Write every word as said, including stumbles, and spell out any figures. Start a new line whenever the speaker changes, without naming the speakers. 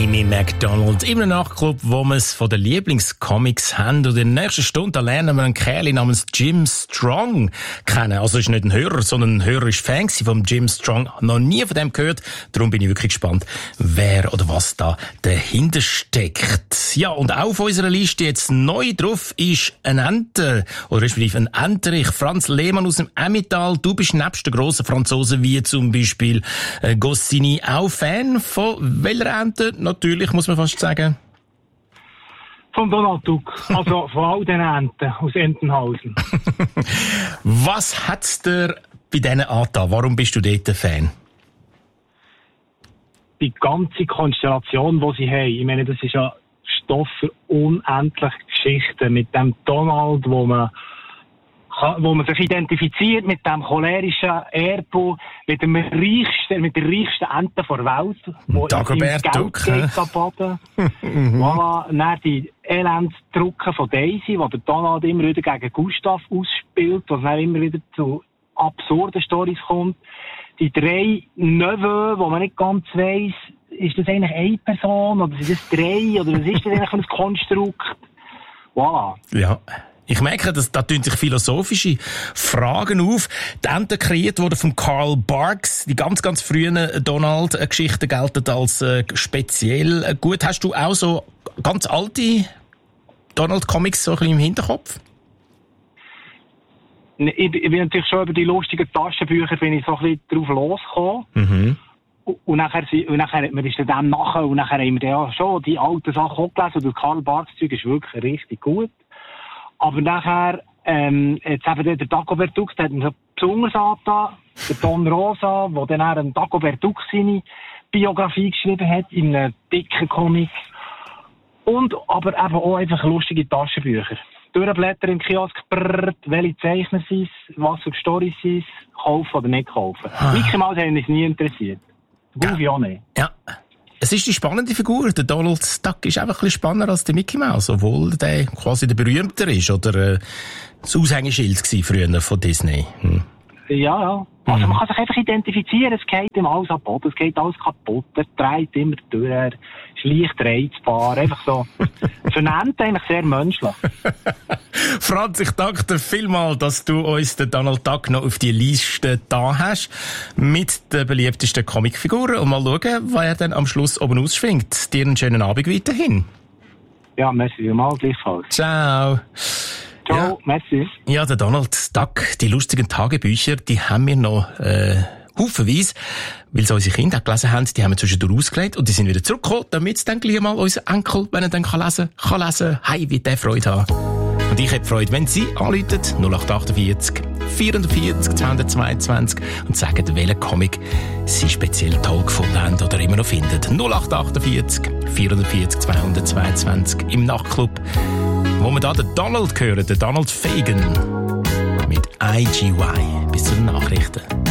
Amy Macdonald im Nachtclub, wo wir es von den Lieblingscomics haben. Und in der nächsten Stunde lernen wir einen Kerl namens Jim Strong kennen. Also ist nicht ein Hörer, sondern ein Hörer ist Fan von Jim Strong. Noch nie von dem gehört. Darum bin ich wirklich gespannt, wer oder was da dahinter steckt. Ja, und auch auf unserer Liste jetzt neu drauf ist ein Enter, oder respektive ein Enterich. Franz Lehmann aus dem Emmental. Du bist nebst den grossen Franzosen wie zum Beispiel äh, Goscinny auch Fan von welcher Ente? Natürlich, muss man fast sagen.
Von Donald Duck. Also von all den Enten aus Entenhausen.
Was hat's dir bei denen angetan? Warum bist du dort ein Fan?
Die ganze Konstellation, die sie haben. Ich meine, das ist ja Stoff für unendliche Geschichten. Mit dem Donald, wo man wo man sich identifiziert mit dem cholerischen Erbo, mit dem reichsten, mit der reichsten Ente der Welt, wo
Dagobert Duck,
geht am Boden. Voilà, dann die Elendsdrucke von Daisy, wo der Donald immer wieder gegen Gustav ausspielt, was dann immer wieder zu absurden Storys kommt. Die drei Neveux, wo man nicht ganz weiss, ist das eigentlich eine Person, oder sind das drei, oder was ist das eigentlich für ein Konstrukt? Voilà.
Ja. Ich merke, dass da tun sich philosophische Fragen auf. Die Ente kreiert wurde von Karl Barks. Die ganz, ganz frühen Donald-Geschichten gelten als äh, speziell gut. Hast du auch so ganz alte Donald-Comics so ein bisschen im Hinterkopf?
Ich, ich bin natürlich schon über die lustigen Taschenbücher bin ich so ein bisschen drauf losgekommen. Mhm. Und nachher, und nachher hat man ist dann nachher, und nachher haben wir ja schon die alten Sachen auch gelesen. Und das Karl Barks Zeug ist wirklich richtig gut. Aber nachher, ähm, jetzt eben der Dagobert Duck, der hat mir so besonders angetan, der Don Rosa, der dann auch einen Dagobert Duck seine Biografie geschrieben hat, in einem dicken Comic. Und aber eben auch einfach lustige Taschenbücher. Durchblättern im Kiosk, brrr, welche Zeichner sind es, was für Storys sind es, kaufen oder nicht kaufen. Ah. Mickey Mouse hat mich nie interessiert. Goofy ja. auch nicht.
Ja. Es ist die spannende Figur. Der Donald Duck ist einfach ein bisschen spannender als der Mickey Mouse, obwohl der quasi der berühmter ist oder äh, das Aushängeschild war früher von Disney. Hm.
Ja, ja. Also man kann sich einfach identifizieren, es geht ihm alles ab Boden, es geht alles kaputt, er dreht immer durch, er ist leicht reizbar, einfach so. Vernannt eigentlich sehr menschlich.
Franz, ich danke dir vielmals, dass du uns den Donald Duck noch auf die Liste da hast, mit den beliebtesten Comicfiguren und mal schauen, was er dann am Schluss oben ausschwingt. Dir einen schönen Abend weiterhin.
Ja, merci vielmals, gleichfalls.
Ciao.
Ciao,
ja.
merci.
Ja, der Donald Duck, die lustigen Tagebücher, die haben wir noch äh, haufenweise, weil sie unsere Kinder gelesen haben, die haben wir zwischendurch ausgelegt und die sind wieder zurückgekommen, damit dann gleich mal unser Enkel, wenn er dann kann lesen kann, lesen. Hey, wie der Freude haben. Und ich hätte Freude, wenn Sie anrufen, null acht achtundvierzig, vierundvierzig, zweihundertzweiundzwanzig und sagen, welchen Comic Sie speziell toll gefunden haben oder immer noch finden. null acht achtundvierzig, vierundvierzig, zweihundertzweiundzwanzig im Nachtclub, wo wir da den Donald hören, den Donald Fagan mit I G Y. Bis zu den Nachrichten.